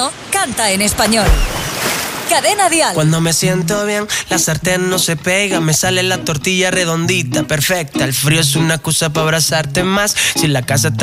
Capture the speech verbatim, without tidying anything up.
latino, canta en español. Cadena Dial. Cuando me siento bien, la sartén no se pega, me sale la tortilla redondita, perfecta. El frío es una excusa para abrazarte más. Si la casa está